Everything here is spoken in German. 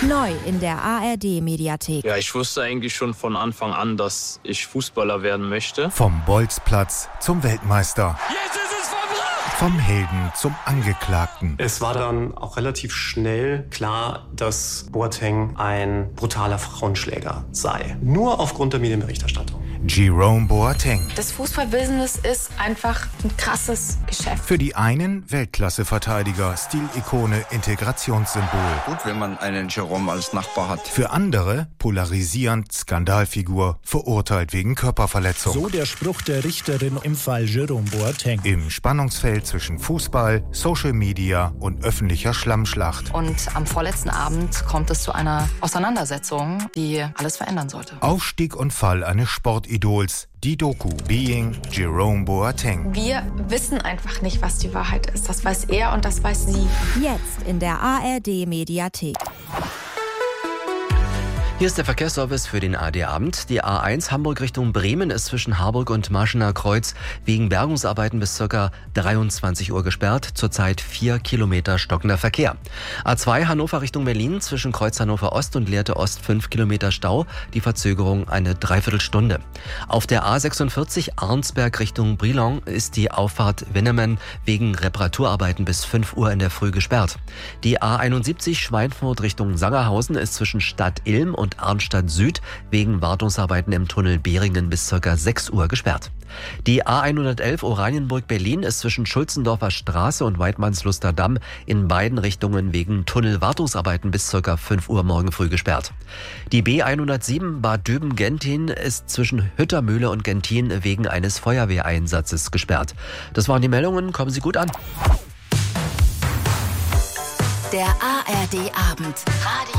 Neu in der ARD-Mediathek. Ja, ich wusste eigentlich schon von Anfang an, dass ich Fußballer werden möchte. Vom Bolzplatz zum Weltmeister. Jetzt ist es vollbracht! Vom Helden zum Angeklagten. Es war dann auch relativ schnell klar, dass Boateng ein brutaler Frauenschläger sei. Nur aufgrund der Medienberichterstattung. Jerome Boateng. Das Fußballbusiness ist einfach ein krasses Geschäft. Für die einen Weltklasse-Verteidiger, Stilikone, Integrationssymbol. Gut, wenn man einen Jerome als Nachbar hat. Für andere polarisierend, Skandalfigur, verurteilt wegen Körperverletzung. So der Spruch der Richterin im Fall Jerome Boateng. Im Spannungsfeld zwischen Fußball, Social Media und öffentlicher Schlammschlacht. Und am vorletzten Abend kommt es zu einer Auseinandersetzung, die alles verändern sollte. Aufstieg und Fall eines Sportidols. Die Doku Being Jerome Boateng. Wir wissen einfach nicht, was die Wahrheit ist. Das weiß er und das weiß sie. Jetzt in der ARD-Mediathek. Hier ist der Verkehrsservice für den ARD-Abend. Die A1 Hamburg Richtung Bremen ist zwischen Harburg und Marschener Kreuz wegen Bergungsarbeiten bis ca. 23 Uhr gesperrt. Zurzeit 4 Kilometer stockender Verkehr. A2 Hannover Richtung Berlin zwischen Kreuz Hannover Ost und Lehrte Ost 5 Kilometer Stau. Die Verzögerung eine Dreiviertelstunde. Auf der A46 Arnsberg Richtung Brilon ist die Auffahrt Winnemen wegen Reparaturarbeiten bis 5 Uhr in der Früh gesperrt. Die A71 Schweinfurt Richtung Sangerhausen ist zwischen Stadt Ilm und Arnstadt Süd wegen Wartungsarbeiten im Tunnel Behringen bis ca. 6 Uhr gesperrt. Die A111 Oranienburg-Berlin ist zwischen Schulzendorfer Straße und Weidmannsluster Damm in beiden Richtungen wegen Tunnelwartungsarbeiten bis ca. 5 Uhr morgen früh gesperrt. Die B107 Bad Düben-Gentin ist zwischen Hüttermühle und Gentin wegen eines Feuerwehreinsatzes gesperrt. Das waren die Meldungen, kommen Sie gut an. Der ARD-Abend.